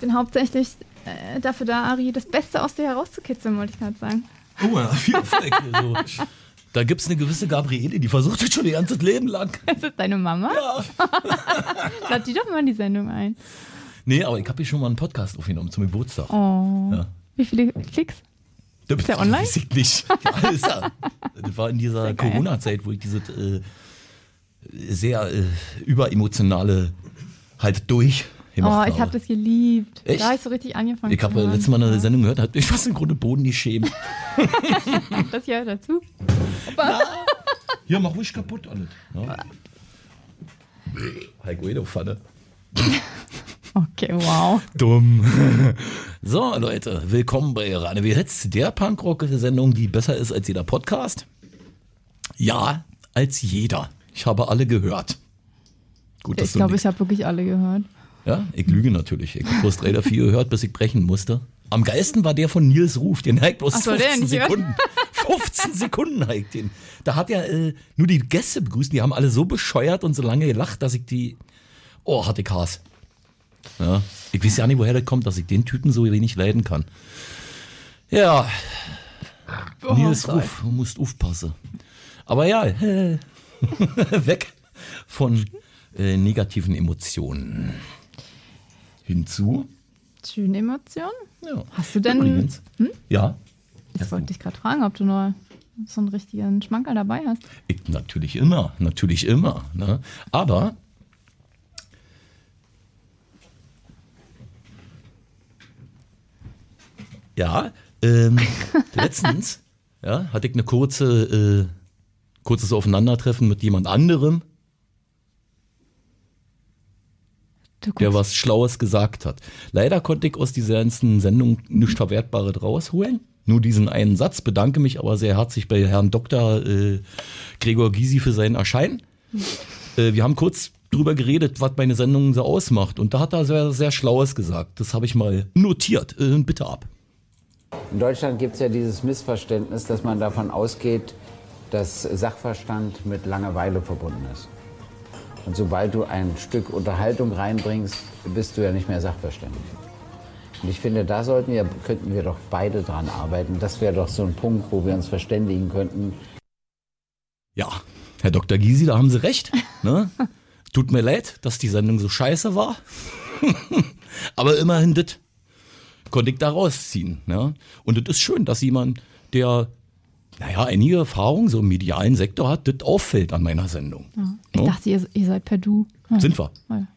bin hauptsächlich dafür da, Ari, das Beste aus dir herauszukitzeln, wollte ich gerade sagen. Oh ja, viel Erfolg. Also, da gibt es eine gewisse Gabriele, die versucht das schon ihr ganzes Leben lang. Ist das deine Mama? Ja. Lad die doch mal in die Sendung ein. Nee, aber ich habe hier schon mal einen Podcast aufgenommen zum Geburtstag. Oh. Ja. Wie viele Klicks? Ist der online? Weiß ich nicht. Ja, ist er. Das war in dieser Corona-Zeit, wo ich dieses sehr überemotionale halt durch gemacht habe. Ich habe das geliebt. Echt? Da habe ich so richtig angefangen. Ich habe letztes Mal eine Sendung gehört, hat mich fast im Grunde Boden geschämt. Das gehört dazu. Hier, mach ruhig kaputt alles. Ja. Heiko Edo-Pfanne. Okay, wow. Dumm. So, Leute, willkommen bei Rane wie Hits, der Punkrock-Sendung, die besser ist als jeder Podcast. Ja, als jeder. Ich habe alle gehört. Gut, Ich glaube, ich habe wirklich alle gehört. Ja, ich lüge natürlich. Ich habe bloß 3 oder 4 gehört, bis ich brechen musste. Am geilsten war der von Nils Ruf, den hat bloß 15 Sekunden. 15 Sekunden hat den. Da hat er nur die Gäste begrüßt, die haben alle so bescheuert und so lange gelacht, dass ich die... Oh, hatte ich Hass. Ja, ich weiß ja nicht, woher das kommt, dass ich den Typen so wenig leiden kann. Ja, Nils Ruf, du musst aufpassen. Aber ja, weg von negativen Emotionen. Hinzu. Schöne Emotionen. Ja. Hast du denn... Übrigens, ja. Ich wollte dich gerade fragen, ob du noch so einen richtigen Schmankerl dabei hast. Ich, natürlich immer. Ne? Aber... Ja, letztens hatte ich eine kurzes Aufeinandertreffen mit jemand anderem, der was Schlaues gesagt hat. Leider konnte ich aus dieser ganzen Sendung nichts Verwertbares rausholen. Nur diesen einen Satz, bedanke mich aber sehr herzlich bei Herrn Dr. Gregor Gysi für sein Erscheinen. Wir haben kurz drüber geredet, was meine Sendung so ausmacht. Und da hat er sehr, sehr Schlaues gesagt. Das habe ich mal notiert. Bitte ab. In Deutschland gibt es ja dieses Missverständnis, dass man davon ausgeht, dass Sachverstand mit Langeweile verbunden ist. Und sobald du ein Stück Unterhaltung reinbringst, bist du ja nicht mehr sachverständig. Und ich finde, da könnten wir doch beide dran arbeiten. Das wäre doch so ein Punkt, wo wir uns verständigen könnten. Ja, Herr Dr. Gysi, da haben Sie recht. Ne? Tut mir leid, dass die Sendung so scheiße war. Aber immerhin das konnte ich da rausziehen. Ja? Und es ist schön, dass jemand, der einige Erfahrung so im medialen Sektor hat, das auffällt an meiner Sendung. Ja. Ich dachte, ihr seid per Du. Sind wir. Ja.